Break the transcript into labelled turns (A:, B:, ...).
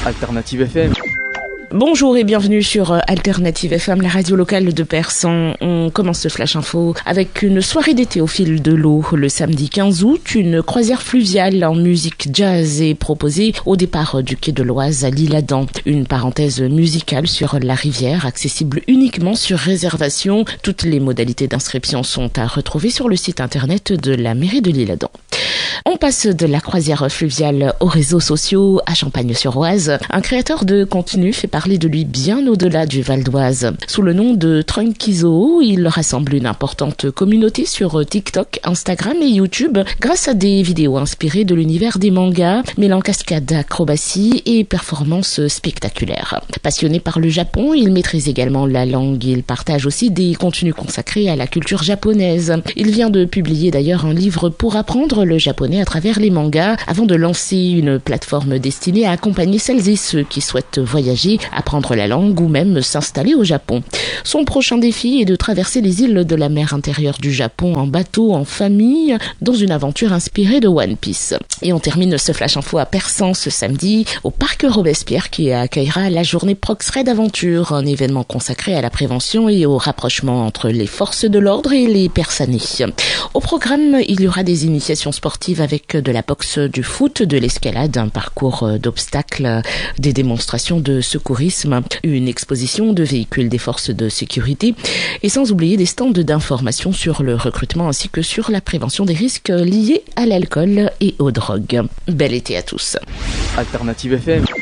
A: Alternative FM.
B: Bonjour et bienvenue sur Alternative FM, la radio locale de Persan. On commence ce Flash Info avec une soirée d'été au fil de l'eau. Le samedi 15 août, une croisière fluviale en musique jazz est proposée au départ du quai de l'Oise à l'Isle-Adam. Une parenthèse musicale sur la rivière, accessible uniquement sur réservation. Toutes les modalités d'inscription sont à retrouver sur le site internet de la mairie de l'Isle-Adam. On passe de la croisière fluviale aux réseaux sociaux à Champagne-sur-Oise. Un créateur de contenu fait parler de lui bien au-delà du Val d'Oise. Sous le nom de Trunkizo, il rassemble une importante communauté sur TikTok, Instagram et YouTube grâce à des vidéos inspirées de l'univers des mangas, mêlant cascades, acrobatie et performances spectaculaires. Passionné par le Japon, il maîtrise également la langue. Il partage aussi des contenus consacrés à la culture japonaise. Il vient de publier d'ailleurs un livre pour apprendre le japonais à travers les mangas avant de lancer une plateforme destinée à accompagner celles et ceux qui souhaitent voyager, apprendre la langue ou même s'installer au Japon. Son prochain défi est de traverser les îles de la mer intérieure du Japon en bateau, en famille, dans une aventure inspirée de One Piece. Et on termine ce Flash Info à Persan ce samedi, au parc Robespierre qui accueillera la journée Proxraid Aventure, un événement consacré à la prévention et au rapprochement entre les forces de l'ordre et les Persanais. Au programme, il y aura des initiations sportives avec de la boxe, du foot, de l'escalade, un parcours d'obstacles, des démonstrations de secourisme, une exposition de véhicules des forces de sécurité et sans oublier des stands d'information sur le recrutement ainsi que sur la prévention des risques liés à l'alcool et aux drogues. Bel été à tous.
A: Alternative FM.